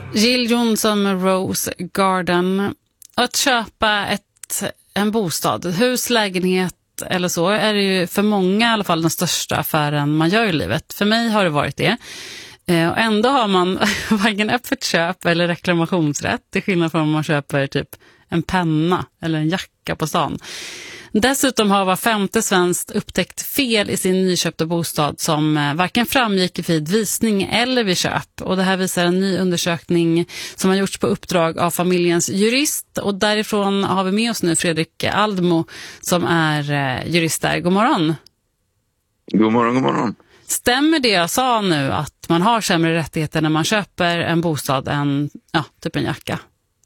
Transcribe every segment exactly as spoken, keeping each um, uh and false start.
Jill Johnson med Rose Garden. Att köpa ett, en bostad, hus, lägenhet eller så är det ju för många i alla fall den största affären man gör i livet. För mig har det varit det. Eh, och ändå har man varken öppet köp eller reklamationsrätt, till skillnad från om man köper typ en penna eller en jacka på stan. Dessutom har var femte svensk upptäckt fel i sin nyköpta bostad som eh, varken framgick vid visning eller vid köp. Och det här visar en ny undersökning som har gjorts på uppdrag av familjens jurist. Och därifrån har vi med oss nu Fredrik Aldmo som är eh, jurist där. God morgon. God morgon, god morgon. Stämmer det jag sa nu att man har sämre rättigheter när man köper en bostad än ja, typ en jacka?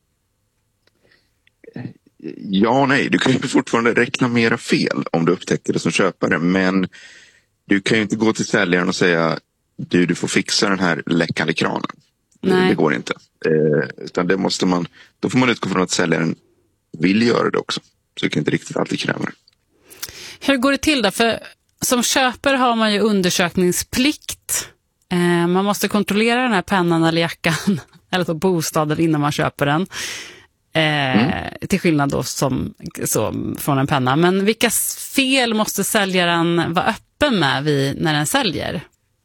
Ja och nej, du kan ju fortfarande reklamera fel om du upptäcker det som köpare, men du kan ju inte gå till säljaren och säga du, du får fixa den här läckande kranen. Nej. Det går inte. Eh, utan det måste man, då får man utgå från att säljaren vill göra det också. Så du kan inte riktigt alltid kräva det. Hur går det till då? För som köpare har man ju undersökningsplikt. Eh, man måste kontrollera den här pennan eller jackan eller så bostaden innan man köper den. Eh, mm. Till skillnad då som, så, från en penna. Men vilka fel måste säljaren vara öppen med vid, när den säljer?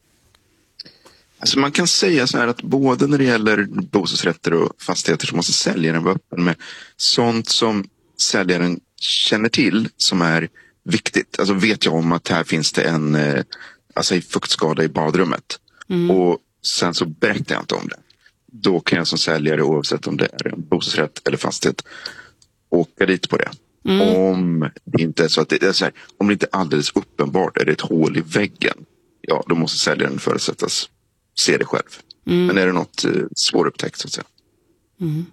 Alltså man kan säga så här att både när det gäller bostadsrätter och fastigheter så måste säljaren vara öppen med sånt som säljaren känner till som är viktigt. Alltså vet jag om att här finns det en eh, alltså fuktskada i badrummet mm. och sen så berättar jag inte om det. Då kan jag som säljare, oavsett om det är en bostadsrätt eller fastighet, åka dit på det. Mm. Om det inte är så att det är så här, om det inte är alldeles uppenbart är det ett hål i väggen, ja då måste säljaren förutsättas se det själv. Mm. Men är det något eh, svårupptäckt så att säga. Mm.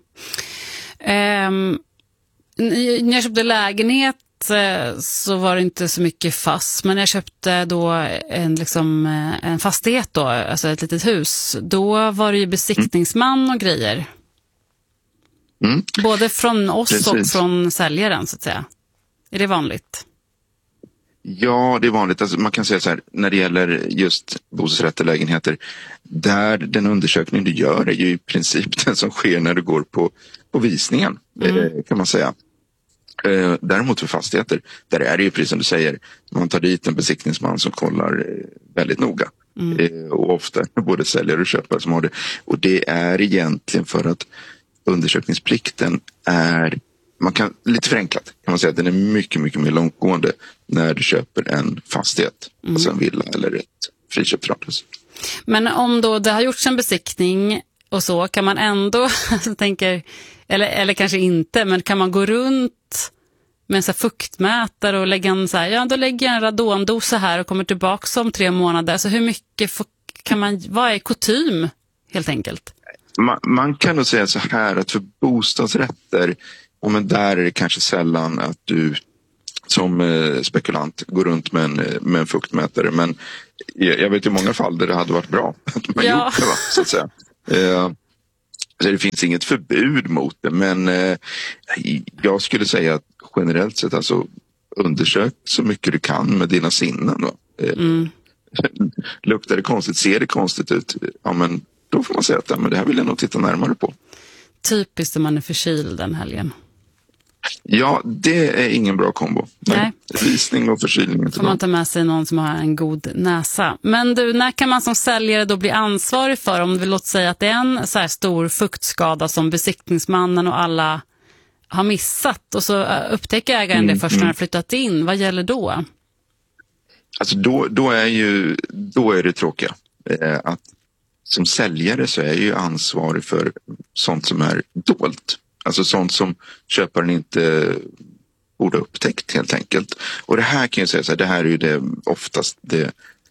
Um, när jag köpte lägenhet så var det inte så mycket fast, men när jag köpte då en, liksom, en fastighet då, alltså ett litet hus, då var det ju besiktningsman och grejer. Mm. Både från oss Precis. Och från säljaren så att säga. Är det vanligt? Ja, det är vanligt. Alltså, man kan säga så här, när det gäller just bostadsrätter, lägenheter, där den undersökning du gör är ju i princip den som sker när du går på, på visningen, mm. kan man säga. Eh, däremot för fastigheter, där är det ju precis som du säger, man tar dit en besiktningsman som kollar eh, väldigt noga. Mm. Eh, och ofta både säljare och köpare som har det. Och det är egentligen för att undersökningsplikten är, man kan, lite förenklat kan man säga att den är mycket, mycket mer långtgående när du köper en fastighet, mm. alltså en villa eller ett friköpt radhus. Men om då det har gjorts en besiktning och så, kan man ändå, jag tänker, eller, eller kanske inte, men kan man gå runt med en så här fuktmätare och lägga en så här, ja då lägger jag en radondosa här och kommer tillbaka om tre månader. Så hur mycket kan man, vad är kutym helt enkelt? Man, man kan nog säga så här att för bostadsrätter, och men där är det kanske sällan att du som eh, spekulant går runt med en, med en fuktmätare. Men jag, jag vet ju många fall där det hade varit bra att man ja. gjort det, va, så att säga. Eh, så det finns inget förbud mot det, men eh, jag skulle säga att generellt sett alltså undersök så mycket du kan med dina sinnen. Va? Eh, mm. Luktar det konstigt, ser det konstigt ut, ja men då får man säga att ja, men det här vill jag nog titta närmare på. Typiskt om man är förkyld den helgen. Ja, det är ingen bra kombo. Nej. Visning och förkylning. Får man ta med sig någon som har en god näsa. Men du, när kan man som säljare då bli ansvarig för, om du vill låta säga att det är en så här stor fuktskada som besiktningsmannen och alla har missat och så upptäcker ägaren mm, det först när mm. har flyttat in. Vad gäller då? Alltså då, då är ju då är det tråkiga. Eh, att som säljare så är jag ju ansvarig för sånt som är dolt. Alltså sånt som köparen inte borde ha upptäckt helt enkelt. Och det här kan jag säga så här, det här är ju det, oftast det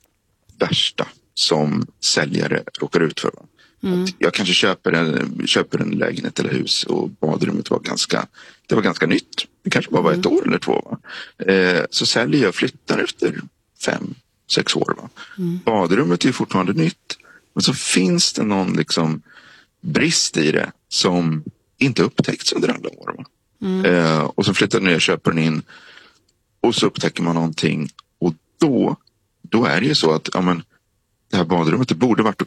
värsta som säljare råkar ut för. Mm. Jag kanske köper en, köper en lägenhet eller hus och badrummet var ganska, det var ganska nytt. Det kanske bara var ett år eller två. Va? Eh, så säljer jag flyttar efter fem, sex år. Va? Mm. Badrummet är ju fortfarande nytt. Men så finns det någon liksom brist i det som inte upptäckts under alla år. Va? Mm. Eh, och så flyttar ner köparen in och så upptäcker man någonting och då, då är det ju så att ja, men, det här badrummet det borde varit okej. Okay.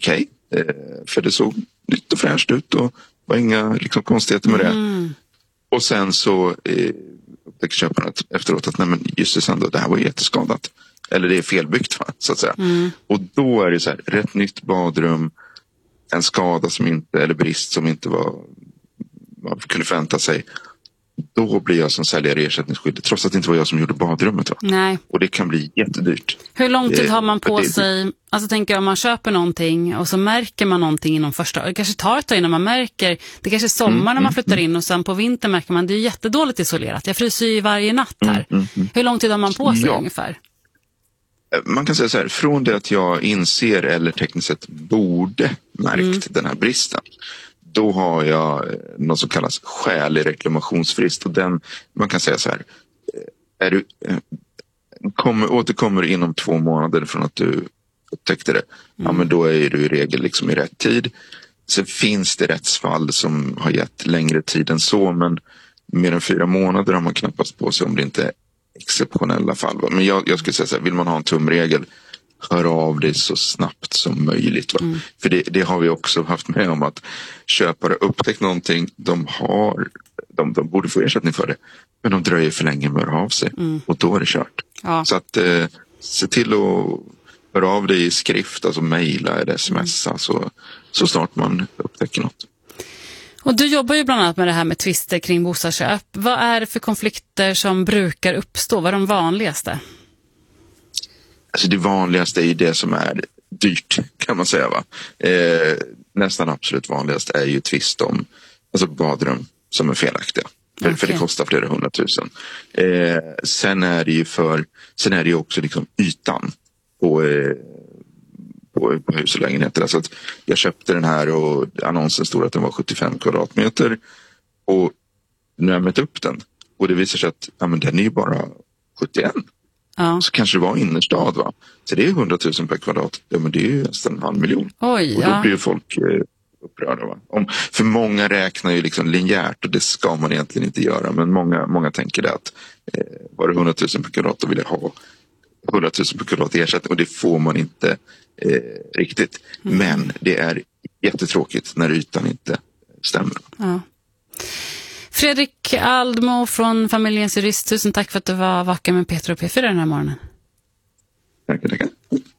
Eh, för det såg nytt och fräscht ut och var inga liksom, konstigheter med det. Mm. Och sen så eh, upptäcker köparen efteråt att nej men just det, det här var jätteskadat. Eller det är felbyggt, va, så att säga. Mm. Och då är det så här, rätt nytt badrum, en skada som inte, eller brist som inte var man kunde förvänta sig. Då blir jag som säljare ersättningsskyldig, trots att det inte var jag som gjorde badrummet. Va? Nej. Och det kan bli jättedyrt. Hur lång tid har man på det, sig? Alltså tänker jag, om man köper någonting och så märker man någonting inom första, det kanske tar ett tag innan man märker, det kanske är sommar mm, när man flyttar in och sen på vintern märker man, det är jättedåligt isolerat. Jag fryser ju varje natt här. Mm, mm, Hur lång tid har man på sig ja. ungefär? Man kan säga så här, från det att jag inser eller tekniskt sett borde märkt mm. den här bristen, då har jag något som kallas skälig reklamationsfrist. Och den, man kan säga så här, är du, kommer, återkommer inom två månader från att du upptäckte det, mm. ja men då är du i regel liksom i rätt tid. Så finns det rättsfall som har gett längre tid än så, men mer än fyra månader har man knappast på sig om det inte är exceptionella fall. Va? Men jag, jag skulle säga så här, vill man ha en tumregel, hör av dig så snabbt som möjligt. Va? Mm. För det, det har vi också haft med om, att köpare upptäckt någonting, de har de, de borde få ersättning för det, men de dröjer för länge med att höra av sig mm. och då är det kört. Ja. Så att eh, se till att höra av dig i skrift, alltså mejla eller smsa mm. så, så snart man upptäcker något. Och du jobbar ju bland annat med det här med tvister kring bostadsköp. Vad är det för konflikter som brukar uppstå? Vad är de vanligaste? Alltså det vanligaste är ju det som är dyrt, kan man säga. Va? Eh, nästan absolut vanligast är ju tvist om alltså badrum som är felaktiga. För, okay. för det kostar flera hundratusen. Eh, sen är det ju för, sen är det ju också liksom ytan på, eh, på, på hus och lägenheter. Alltså att jag köpte den här och annonsen stod att den var sjuttiofem kvadratmeter. Och nu har jag mätt upp den. Och det visar sig att ja, men den är ju bara sjuttioen. Ja. Så kanske det var innerstad, va? Så det är hundratusen per kvadrat. Ja, men det är ju nästan en halv miljon. Oj, och då ja. blir ju folk eh, upprörda, va? Om, för många räknar ju liksom linjärt och det ska man egentligen inte göra. Men många, många tänker det att eh, var det hundratusen per kvadrat då vill jag ha hundratusen per kvadrat ersättning. Och det får man inte eh, riktigt. Mm. Men det är jättetråkigt när ytan inte stämmer. Ja. Fredrik Aldmo från Familjens Jurist, tusen tack för att du var vaken med Peter och P fyra den här morgonen. Tack, tack.